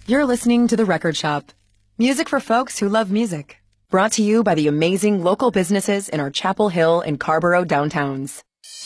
You're listening to The Record Shop. Music for folks who love music. Brought to you by the amazing local businesses in our Chapel Hill and Carborough downtowns.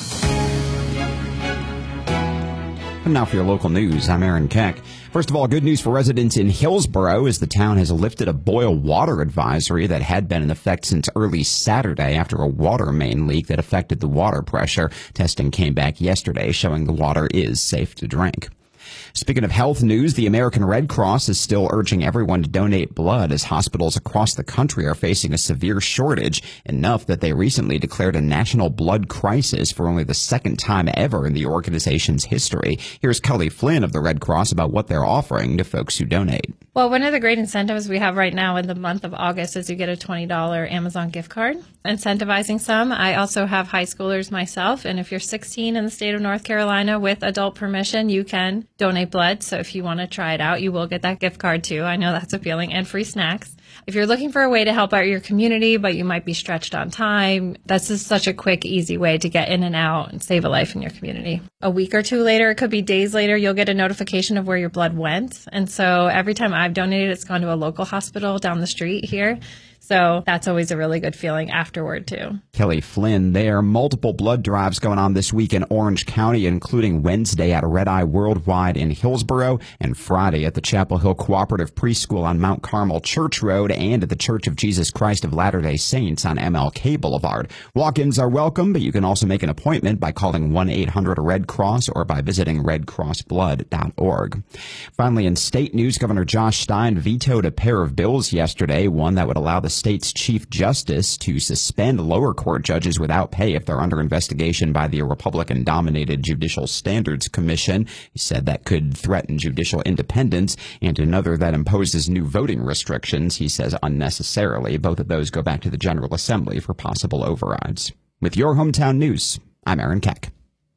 And now for your local news, I'm Aaron Keck. First of all, good news for residents in Hillsborough as the town has lifted a boil water advisory that had been in effect since early Saturday after a water main leak that affected the water pressure. Testing came back yesterday showing the water is safe to drink. Speaking of health news, the American Red Cross is still urging everyone to donate blood as hospitals across the country are facing a severe shortage, enough that they recently declared a national blood crisis for only the second time ever in the organization's history. Here's Kelly Flynn of the Red Cross about what they're offering to folks who donate. Well, one of the great incentives we have right now in the month of August is you get a $20 Amazon gift card, incentivizing some. I also have high schoolers myself, and if you're 16 in the state of North Carolina with adult permission, you can donate blood. So if you want to try it out, you will get that gift card too. I know that's appealing, and free snacks. If you're looking for a way to help out your community, but you might be stretched on time, that's just such a quick, easy way to get in and out and save a life in your community. A week or two later, it could be days later, you'll get a notification of where your blood went. And so every time I've donated, it's gone to a local hospital down the street here. So that's always a really good feeling afterward, too. Kelly Flynn there. Multiple blood drives going on this week in Orange County, including Wednesday at Red Eye Worldwide in Hillsborough and Friday at the Chapel Hill Cooperative Preschool on Mount Carmel Church Road and at the Church of Jesus Christ of Latter-day Saints on MLK Boulevard. Walk-ins are welcome, but you can also make an appointment by calling 1-800-RED CROSS or by visiting redcrossblood.org. Finally, in state news, Governor Josh Stein vetoed a pair of bills yesterday, one that would allow the state's chief justice to suspend lower court judges without pay if they're under investigation by the Republican-dominated Judicial Standards Commission. He said that could threaten judicial independence, and another that imposes new voting restrictions, he says unnecessarily. Both of those go back to the General Assembly for possible overrides. With your hometown news, I'm Aaron Keck.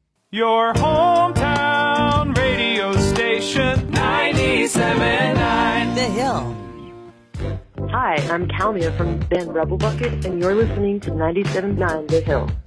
Your hometown radio station, 97.9 The Hill. Hi, I'm Calmia from the band Rebel Bucket, and you're listening to 97.9 The Hill.